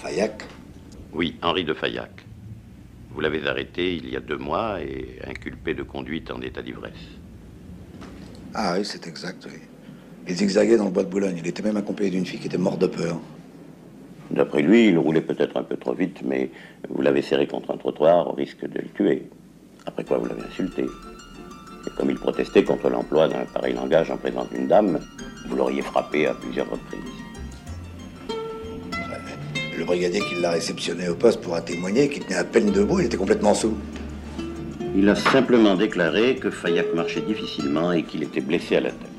Faillac? Oui, Henri de Faillac. Vous l'avez arrêté il y a 2 mois et inculpé de conduite en état d'ivresse. Ah oui, c'est exact, oui. Il zigzaguait dans le bois de Boulogne. Il était même accompagné d'une fille qui était morte de peur. D'après lui, il roulait peut-être un peu trop vite, mais vous l'avez serré contre un trottoir au risque de le tuer. Après quoi, vous l'avez insulté. Et comme il protestait contre l'emploi d'un pareil langage en présence d'une dame, vous l'auriez frappé à plusieurs reprises. Le brigadier qui l'a réceptionné au poste pourra témoigner qu'il tenait à peine debout, il était complètement saoul. Il a simplement déclaré que Faillac marchait difficilement et qu'il était blessé à la tête.